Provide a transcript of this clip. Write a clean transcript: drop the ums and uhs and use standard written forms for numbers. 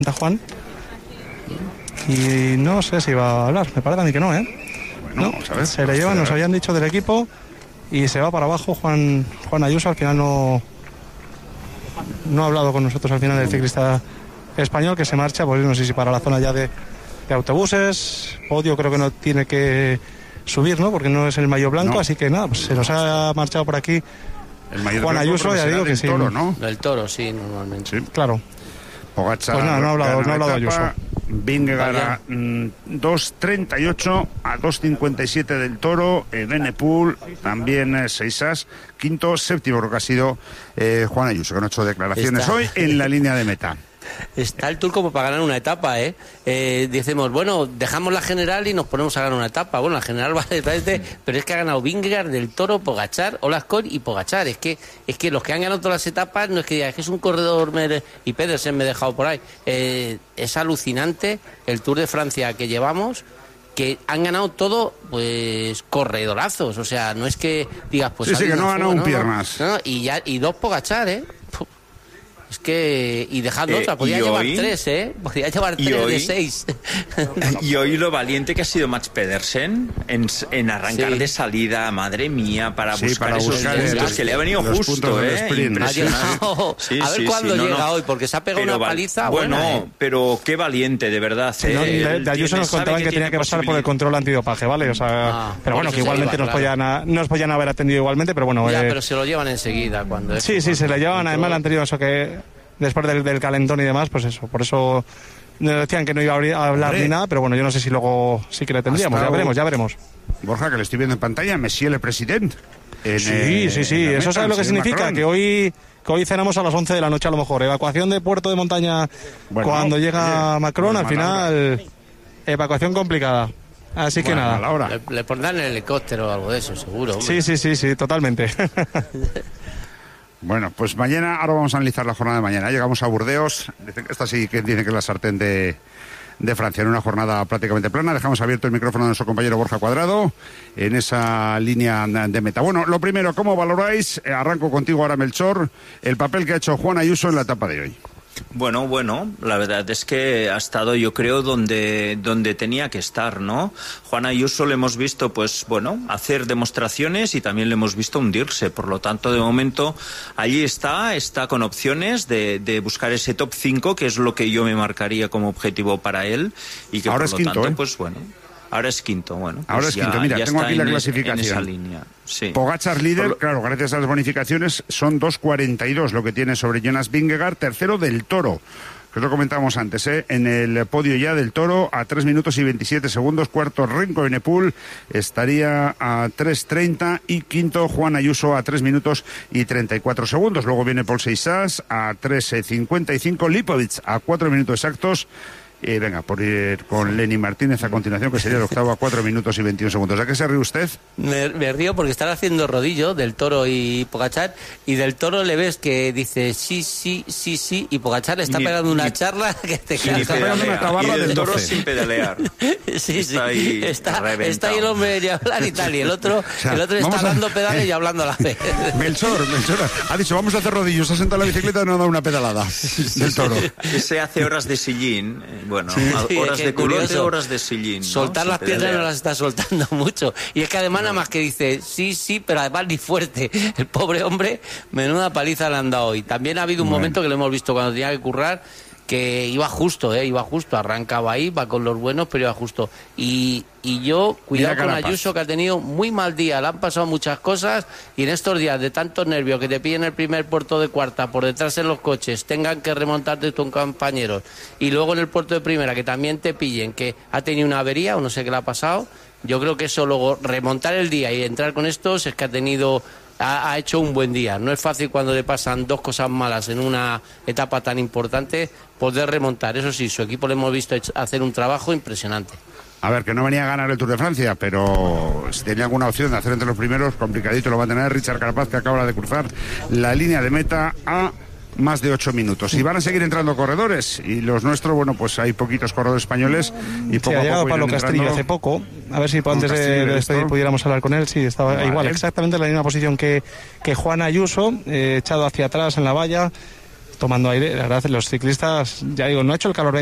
Juan, y no sé si va a hablar, me parece a mí que no, Bueno, no, vamos a ver. se le lleva, nos habían dicho del equipo y se va para abajo. Juan Ayuso al final no ha hablado con nosotros al final del ciclista español, que se marcha, pues no sé si para la zona ya de autobuses. Podio creo que no tiene que subir, ¿no? Porque no es el maillot blanco, así que nada, pues se nos ha marchado por aquí el Juan Ayuso, ya digo que sí. Toro, ¿no? Del Toro, sí, normalmente. Sí. Claro. Pogačar, pues nada, no ha hablado Ayuso. Vingegaard a 2.38 a 2.57 del Toro. Evenepoel también 6 as. Quinto, séptimo creo que ha sido Juan Ayuso, que no ha hecho declaraciones hoy en la línea de meta. Está el Tour como para ganar una etapa, decimos, bueno, dejamos la general y nos ponemos a ganar una etapa. Bueno, la general vale, pero es que ha ganado Vingegaard, del Toro, Pogačar, Olascor y Pogačar. Es que los que han ganado todas las etapas, no es que digan, es que es un corredor, y Pedersen me he dejado por ahí. Es alucinante el Tour de Francia que llevamos, que han ganado todo, pues, corredorazos. O sea, no es que digas, pues... Sí, que no ha ganado un piernas. No, y dos Pogačar, Es que... Y dejando otra, podía llevar hoy, 3, Podía llevar 3 de 6. Y hoy lo valiente que ha sido Mats Pedersen en arrancar de salida, madre mía, para buscar esos puntos, que le ha venido justo, Impresionante. A ver cuándo llega hoy, porque se ha pegado una paliza. Bueno, pero qué valiente, de verdad. De Ayuso nos contaban que tenía que pasar por el control antidopaje, ¿vale? O sea, pero bueno, que igualmente nos podían haber atendido igualmente, pero bueno... Ya, pero se lo llevan enseguida. Cuando sí, se le llevan, además le han tenido eso que... Después del calentón y demás, pues eso. Por eso decían que no iba a hablar ni nada, pero bueno, yo no sé si luego sí que le tendríamos. Ya veremos. Borja, que le estoy viendo en pantalla, Monsieur le President. Sí. Eso sabe lo que significa, Macron. Que hoy cenamos a las 11 de la noche a lo mejor. Evacuación de puerto de montaña cuando llega Macron, al final, evacuación complicada. Así que nada. Le pondrán el helicóptero o algo de eso, seguro. Hombre. Sí, totalmente. Bueno, pues mañana, ahora vamos a analizar la jornada de mañana. Llegamos a Burdeos, esta sí que tiene que es la sartén de Francia, en una jornada prácticamente plana. Dejamos abierto el micrófono de nuestro compañero Borja Cuadrado en esa línea de meta. Bueno, lo primero, ¿cómo valoráis? Arranco contigo ahora, Melchor, el papel que ha hecho Juan Ayuso en la etapa de hoy. Bueno, la verdad es que ha estado, yo creo, donde tenía que estar, ¿no? Juan Ayuso le hemos visto, pues, bueno, hacer demostraciones y también le hemos visto hundirse. Por lo tanto, de momento, allí está con opciones de buscar ese top 5, que es lo que yo me marcaría como objetivo para él. Y que ahora por lo quinto, tanto, pues, bueno... Ahora es quinto, bueno. Ahora es quinto, mira, tengo aquí la clasificación. En esa línea, sí. Pogačar líder, claro, gracias a las bonificaciones, son 2.42 lo que tiene sobre Jonas Vingegaard, tercero del Toro, que os lo comentábamos antes, en el podio ya del Toro, a 3 minutos y 27 segundos, cuarto Remco Evenepoel, estaría a 3.30, y quinto Juan Ayuso a 3 minutos y 34 segundos. Luego viene Paul Seixas a 3.55, Lipovic a 4 minutos exactos. Venga, por ir con Lenny Martínez a continuación, que sería el octavo a 4 minutos y 21 segundos. ¿A qué se ríe usted? Me río porque están haciendo rodillo del Toro y Pogačar, y del Toro le ves que dice sí, y Pogačar le está pegando una charla que te quedas. Y del Toro sin pedalear. Sí. Está ahí el hombre de hablar y tal, y el otro está dando pedales y hablando a la vez. Melchor, ha dicho, vamos a hacer rodillos, ha sentado la bicicleta y no ha dado una pedalada del Toro. Se hace horas de sillín. Bueno, horas de culote, horas de sillín, ¿no? Soltar las piernas no las está soltando mucho. Y es que además nada más que dice sí, pero además ni fuerte. El pobre hombre, menuda paliza le han dado hoy. También ha habido un momento que lo hemos visto cuando tenía que currar, que iba justo, arrancaba ahí, va con los buenos, pero iba justo. Y yo, cuidado con Ayuso, que ha tenido muy mal día, le han pasado muchas cosas, y en estos días de tantos nervios, que te pillen el primer puerto de cuarta, por detrás en los coches, tengan que remontarte tus compañeros, y luego en el puerto de primera, que también te pillen, que ha tenido una avería, o no sé qué le ha pasado, yo creo que eso luego, remontar el día y entrar con estos, es que ha hecho un buen día. No es fácil cuando le pasan dos cosas malas en una etapa tan importante poder remontar. Eso sí, su equipo le hemos visto hacer un trabajo impresionante. A ver, que no venía a ganar el Tour de Francia, pero si tenía alguna opción de hacer entre los primeros, complicadito lo va a tener Richard Carapaz, que acaba de cruzar la línea de meta a más de 8 minutos. Y van a seguir entrando corredores, y los nuestros, bueno, pues hay poquitos corredores españoles, y poco ha llegado a poco Pablo Castrillo hace poco, a ver si antes de despedir pudiéramos hablar con él. Sí, estaba igual, exactamente en la misma posición que Juan Ayuso, echado hacia atrás en la valla, tomando aire. La verdad, los ciclistas, ya digo, no ha hecho el calor